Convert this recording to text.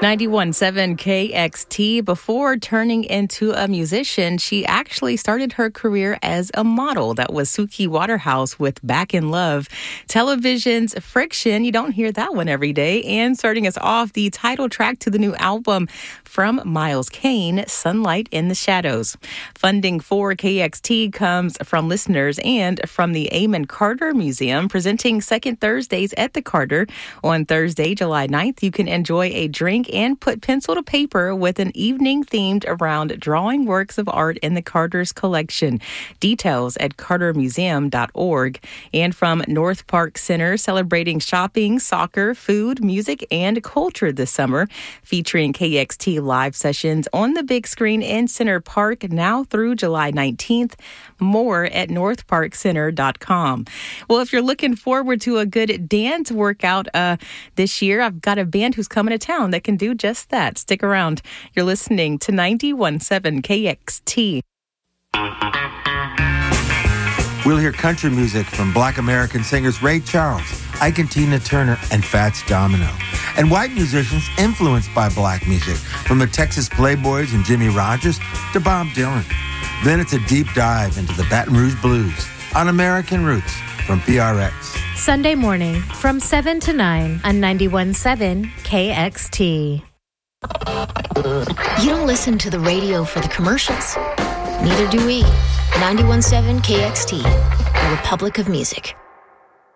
91.7 KXT. Before turning into a musician, she actually started her career as a model. That was Suki Waterhouse with Back in Love. Television's Friction, you don't hear that one every day. And starting us off, the title track to the new album from Miles Kane, Sunlight in the Shadows. Funding for KXT comes from listeners and from the Amon Carter Museum, presenting second Thursdays at the Carter. On Thursday, July 9th, you can enjoy a drink and put pencil to paper with an evening themed around drawing works of art in the Carter's collection. Details at cartermuseum.org. And from North Park Center, celebrating shopping, soccer, food, music, and culture this summer, featuring KXT live sessions on the big screen in Center Park now through July 19th. More at northparkcenter.com. Well, if you're looking forward to a good dance workout this year, I've got a band who's coming to town that can do just that. Stick around. You're listening to 91.7 KXT. We'll hear country music from Black American singers Ray Charles, Ike and Tina Turner, and Fats Domino. And white musicians influenced by black music, from the Texas Playboys and Jimmy Rogers to Bob Dylan. Then it's a deep dive into the Baton Rouge Blues on American Roots from PRX. Sunday morning from 7 to 9 on 91.7 KXT. You don't listen to the radio for the commercials. Neither do we. 91.7 KXT, the Republic of Music.